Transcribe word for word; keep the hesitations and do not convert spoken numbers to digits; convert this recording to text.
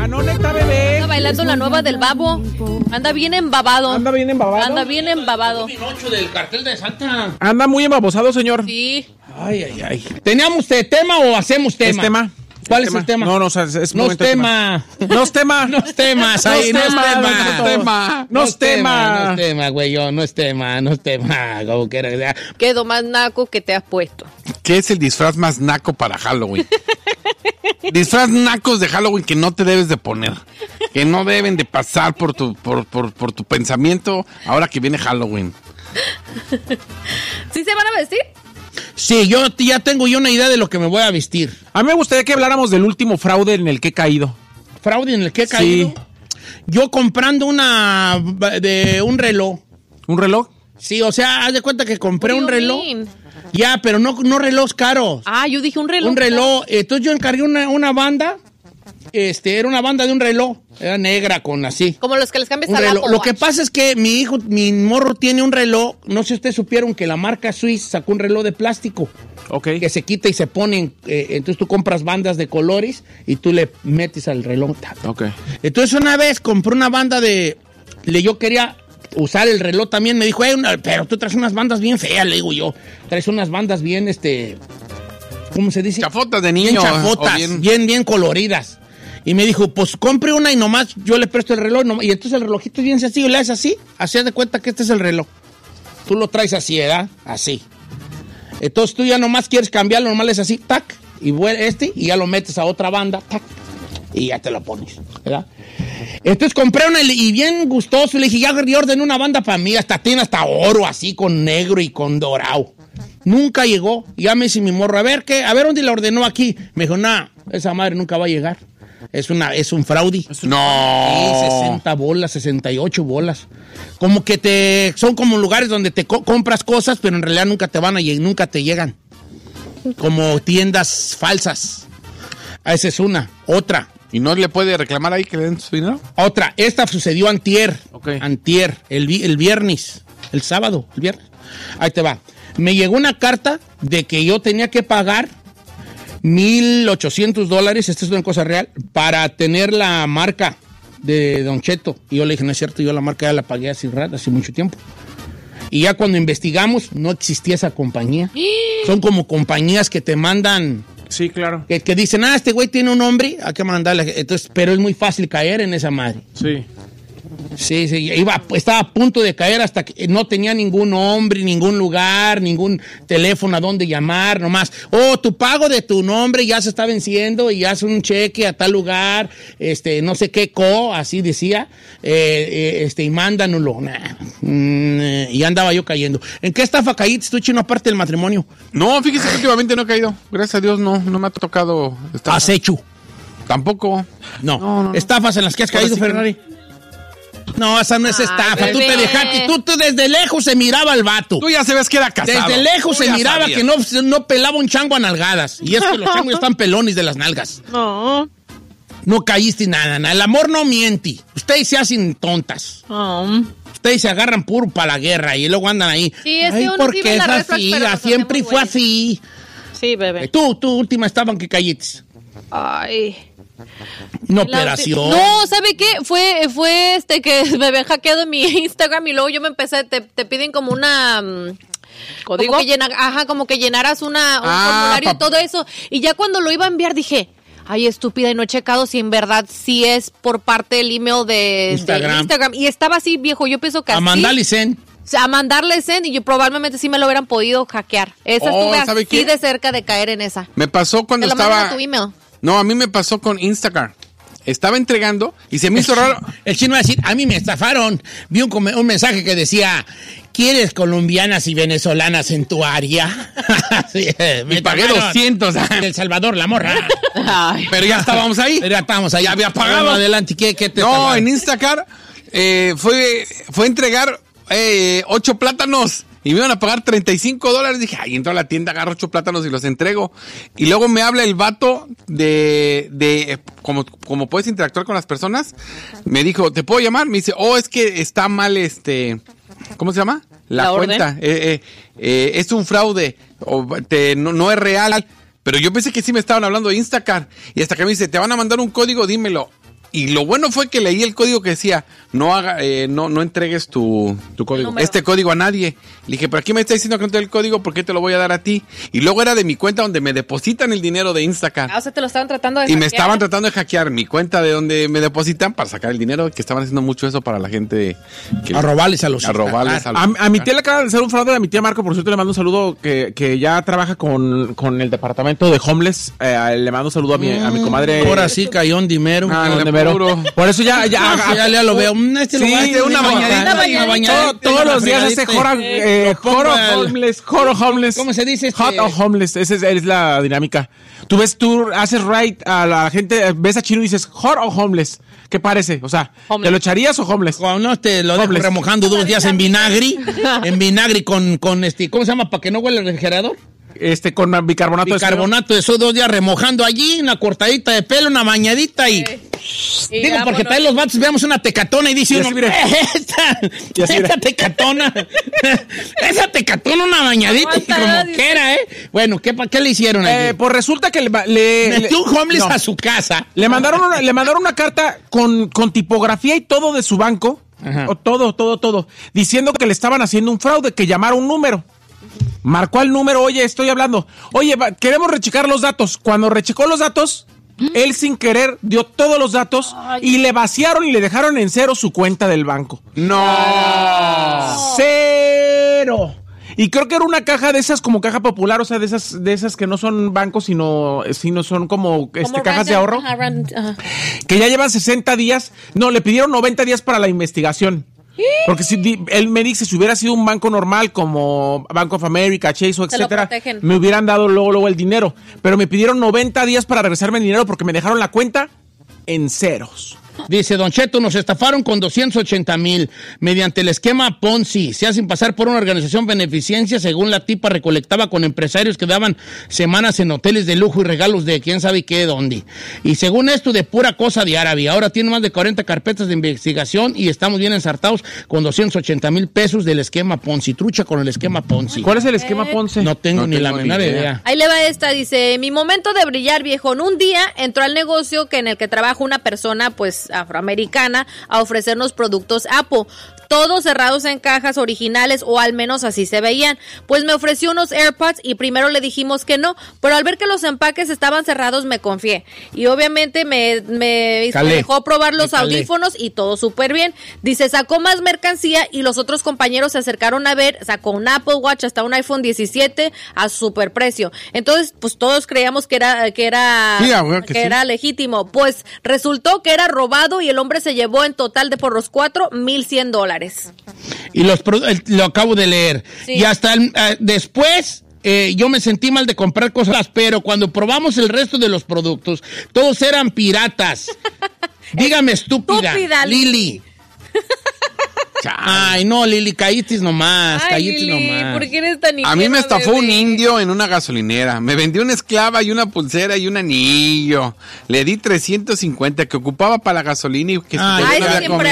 Ah, no, neta, bebé. Anda bailando la nueva del Babo. Anda bien embabado. Anda bien embabado. Anda bien embabado. Pinocho del cartel de Santa. Anda muy embabosado, señor. Sí. Ay, ay, ay. ¿Teníamos de tema o hacemos tema? ¿Es tema? ¿Cuál es es tema? el tema? No, no, o sea, es, es No es tema. No es tema. No es tema, ahí, no es tema. No es tema. No es tema. No es tema, güey, yo, no es tema, no es tema. Como quiera que sea. Quedó más naco que te has puesto. ¿Qué es el disfraz más naco para Halloween? Disfraz nacos de Halloween que no te debes de poner. Que no deben de pasar por tu, por, por, por tu pensamiento ahora que viene Halloween. ¿Sí se van a vestir? Sí, yo ya tengo yo una idea de lo que me voy a vestir. A mí me gustaría que habláramos del último fraude en el que he caído. ¿Fraude en el que he caído? Sí. Yo comprando una de un reloj. ¿Un reloj? Sí, o sea, haz de cuenta que compré What un do you reloj. mean? Ya, pero no, no relojes caros. Ah, yo dije un reloj. Un reloj. Entonces yo encargué una, una banda. Este, era una banda de un reloj. Era negra con así. Como los que les cambias Un al reloj. Apple Lo que Watch. pasa es que mi hijo, mi morro tiene un reloj. No sé si ustedes supieron que la marca Swiss sacó un reloj de plástico. Ok. Que se quita y se pone. Eh, entonces tú compras bandas de colores y tú le metes al reloj. Ok. Entonces una vez compré una banda de... Le, yo quería usar el reloj también. Me dijo, "Hey, una- pero tú traes unas bandas bien feas", le digo yo. Traes unas bandas bien, este... ¿Cómo se dice? Chafotas de niño. Bien o chafotas, bien- bien... bien, coloridas. Y me dijo, pues compre una y nomás yo le presto el reloj. nom- Y entonces el relojito es bien sencillo, le haces así. Así haz de cuenta que este es el reloj. Tú lo traes así, ¿verdad? Así. Entonces tú ya nomás quieres cambiarlo, nomás le haces así, tac, y vuelve este, y ya lo metes a otra banda, tac, y ya te lo pones, ¿verdad? Entonces compré una y bien gustoso, le dije, ya yo ordené una banda para mí, hasta tiene hasta oro, así, con negro y con dorado. Nunca llegó, y ya me dice mi morro, a ver, ¿qué? A ver, ¿dónde la ordenó aquí? Me dijo, nah, esa madre nunca va a llegar. Es, una, es un fraude. No. Sí, sesenta bolas, sesenta y ocho bolas. Como que te son como lugares donde te co- compras cosas, pero en realidad nunca te van a lleg- nunca te llegan. Como tiendas falsas. Esa es una. Otra. ¿Y no le puede reclamar ahí que le den su dinero? Otra. Esta sucedió antier. Ok. Antier. El, vi- el viernes. El sábado. El viernes. Ahí te va. Me llegó una carta de que yo tenía que pagar mil ochocientos dólares, esta es una cosa real, para tener la marca de Don Cheto. Y yo le dije, no es cierto, yo la marca ya la pagué hace, rato, hace mucho tiempo. Y ya cuando investigamos, no existía esa compañía. Son como compañías que te mandan, Sí, claro. que, que dicen, ah, este güey tiene un nombre, hay que mandarle. Entonces, pero es muy fácil caer en esa madre. Sí. Sí, sí, iba, estaba a punto de caer hasta que no tenía ningún nombre, ningún lugar, ningún teléfono a dónde llamar, nomás. Oh, tu pago de tu nombre ya se está venciendo y haz un cheque a tal lugar, este, no sé qué co, así decía, eh, eh, este, y mándanoslo. Nah, mm, eh, y andaba yo cayendo. ¿En qué estafa caíste tú, Chino, aparte del matrimonio? No, fíjese que últimamente no he caído. Gracias a Dios no, no me ha tocado estar. Acecho. Tampoco. No. No, no, no. Estafas en las que has Ahora caído, sí que no. Ferrari. No, esa no es Ay, estafa. Tú te bebé. dejaste, tú, tú desde lejos se miraba al vato. Tú ya sabes que era casado. Desde lejos Tú se ya miraba sabías. que no, no pelaba un chango a nalgadas. Y es que los changos están pelones de las nalgas. No. No caíste nada, nada. El amor no miente. Ustedes se hacen tontas. Oh. Ustedes se agarran puro para la guerra y luego andan ahí. Sí, es que Ay, uno ¿por sí qué ve es la red flag, así? pero nos Siempre hacemos fue güeyes. así. Sí, bebé. Tú, tu última estaba en que caíste. Ay. Una La- operación. No, ¿sabe qué? Fue, fue este que me habían hackeado mi Instagram y luego yo me empecé, te, te piden como una... mm, ¿Código? Como que llena- ajá, como que llenaras una, un Ah, formulario y pa- todo eso. Y ya cuando lo iba a enviar dije, ay, estúpida, y no he checado si en verdad sí es por parte del email de Instagram. de Instagram. Y estaba así, viejo, yo pienso que así. Amanda Licen. O sea, a mandarle send y yo probablemente sí me lo hubieran podido hackear. Esa Oh, estuve ¿sabe así qué? de cerca de caer en esa. Me pasó cuando Te la mandan estaba. a tu email. No, a mí me pasó con Instacart. Estaba entregando y se me hizo raro. El chino va a decir, a mí me estafaron. Vi un, come- un mensaje que decía, ¿quieres colombianas y venezolanas en tu área? Sí, me Y pagué estafaron. doscientos. Del Salvador, la morra. Ay. Pero ya estábamos ahí. Pero ya estábamos ahí. Ya había pagado. Bueno, adelante, ¿qué, qué te No, estafaron? en Instacart eh, fue, fue a entregar eh, ocho plátanos y me iban a pagar treinta y cinco dólares. Dije, ay, entro a la tienda, agarro ocho plátanos y los entrego. Y luego me habla el vato de, de como, como puedes interactuar con las personas. Me dijo, ¿te puedo llamar? Me dice, oh, es que está mal este, ¿cómo se llama? La, La orden. cuenta. Eh, eh, eh, es un fraude. O te, no, no es real. Pero yo pensé que sí me estaban hablando de Instacart. Y hasta que me dice, te van a mandar un código, dímelo. Y lo bueno fue que leí el código que decía, no haga, eh, no, no entregues tu, Tu código. este código a nadie. Le dije, pero aquí me está diciendo que no te doy el código, ¿por qué te lo voy a dar a ti? Y luego era de mi cuenta donde me depositan el dinero de Instacart. Ah, o sea, te lo estaban tratando de Y me hackear. estaban tratando de hackear mi cuenta de donde me depositan para sacar el dinero, que estaban haciendo mucho eso para la gente. Que, A robarles a los a robarles a los- A, a mi tía le acaba de hacer un fraude a mi tía Marco, por cierto le mando un saludo, que, que ya trabaja con, con el departamento de homeless. Eh, le mando un saludo a mi, a mi comadre. Ahora sí cayó un dimero. Ah, Donde le mero. puro. Por eso ya, ya, Ah, sí, ya, ya lo veo. Mm, Este Sí, lugar de una tiene bañadita, una una bañadita, Todo- todos una los días hace fregadita. joro, eh, Lo pongo joro al- homeless, joro homeless. ¿Cómo se dice este? Hot o homeless, esa es, es la dinámica. Tú ves, tú haces right a la gente, ves a Chino y dices, hot o homeless. ¿Qué parece? O sea, Homeless. ¿te lo echarías o homeless? Cuando no te lo dejo Homeless. remojando dos días en vinagre, en vinagre con, con este, ¿cómo se llama? Para que no huele el refrigerador. Este, con bicarbonato de sodio. Bicarbonato de esos dos días remojando allí, una cortadita de pelo, una bañadita y... Y Digo, ya, porque bueno, tal los vatos veamos una tecatona y dice Y uno, así, mira. esta, Y así, mira. esta tecatona, esa tecatona, una bañadita, y Aguanta, como dice. quiera, ¿eh? Bueno, ¿qué, pa- qué le hicieron allí? Eh, pues resulta que le, va- le, le- Metió un homeless no. a su casa. Le mandaron una, le mandaron una carta con, con tipografía y todo de su banco. Ajá. O todo, todo, todo. Diciendo que le estaban haciendo un fraude, que llamara un número. Marcó el número, oye, estoy hablando. Oye, va- queremos rechecar los datos. Cuando rechecó los datos, él sin querer dio todos los datos y le vaciaron y le dejaron en cero su cuenta del banco. No. ¡Cero! Y creo que era una caja de esas como caja popular, o sea, de esas, de esas que no son bancos, sino, sino son como, este, como cajas de random, ahorro. ajá, random, ajá. Que ya llevan sesenta días. No, le pidieron noventa días para la investigación. Porque si di- él me dice, si hubiera sido un banco normal como Bank of America, Chase o Te lo etcétera, protegen. me hubieran dado luego, luego el dinero. Pero me pidieron noventa días para regresarme el dinero porque me dejaron la cuenta en ceros. Dice, Don Cheto, nos estafaron con doscientos ochenta mil mediante el esquema Ponzi. Se hacen pasar por una organización beneficencia. Según la tipa, recolectaba con empresarios que daban semanas en hoteles de lujo y regalos de quién sabe qué, dónde. Y según esto, de pura cosa de árabe. Ahora tiene más de cuarenta carpetas de investigación y estamos bien ensartados con doscientos ochenta mil pesos del esquema Ponzi. Trucha con el esquema Ponzi. ¿Cuál es el esquema Ponce? No tengo No ni la tengo ni menor idea. idea. Ahí le va esta, dice, mi momento de brillar, viejo. En un día entró al negocio que en el que trabaja una persona, pues, afroamericana, a ofrecernos productos Apple. Todos cerrados en cajas originales, o al menos así se veían. Pues me ofreció unos AirPods y primero le dijimos que no, pero al ver que los empaques estaban cerrados me confié. Y obviamente me, me, Calé. me dejó probar los Me calé. audífonos y todo súper bien. Dice, sacó más mercancía y los otros compañeros se acercaron a ver, sacó un Apple Watch hasta un iPhone diecisiete a super precio. Entonces, pues todos creíamos que era, que era, Sí, ah, bueno, que que sí. era legítimo. Pues resultó que era robado y el hombre se llevó en total de por los cuatro mil cien dólares. Y los produ- el- lo acabo de leer. Sí. Y hasta el- eh, después eh, yo me sentí mal de comprar cosas, pero cuando probamos el resto de los productos, todos eran piratas. Dígame, estúpida, Estúpida, Lili. Ay, no, Lili, caíste nomás, Ay, caíste Lili, nomás. ¿por qué eres tan A mí me ingenua, estafó un bebé? indio en una gasolinera. Me vendió una esclava y una pulsera y un anillo. Le di trescientos cincuenta que ocupaba para la gasolina y que Ay, yo eso no había siempre